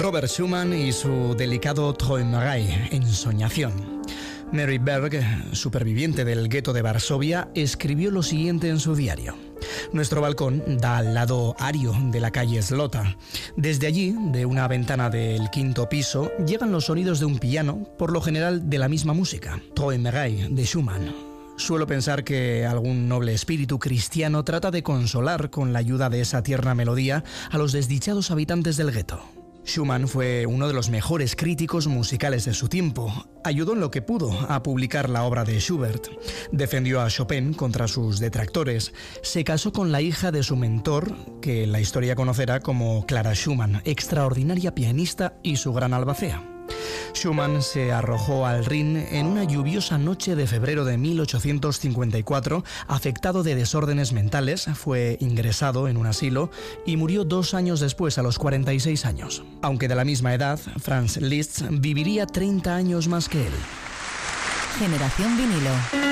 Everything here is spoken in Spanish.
Robert Schumann y su delicado Träumerei, ensoñación. Mary Berg, superviviente del gueto de Varsovia, escribió lo siguiente en su diario. Nuestro balcón da al lado ario de la calle Slota. Desde allí, de una ventana del 5º piso, llegan los sonidos de un piano, por lo general de la misma música, Träumerei de Schumann. Suelo pensar que algún noble espíritu cristiano trata de consolar con la ayuda de esa tierna melodía a los desdichados habitantes del gueto. Schumann fue uno de los mejores críticos musicales de su tiempo. Ayudó en lo que pudo a publicar la obra de Schubert. Defendió a Chopin contra sus detractores. Se casó con la hija de su mentor, que la historia conocerá como Clara Schumann, extraordinaria pianista y su gran albacea. Schumann se arrojó al Rin en una lluviosa noche de febrero de 1854, afectado de desórdenes mentales, fue ingresado en un asilo y murió 2 años después, a los 46 años. Aunque de la misma edad, Franz Liszt viviría 30 años más que él. Generación Vinilo.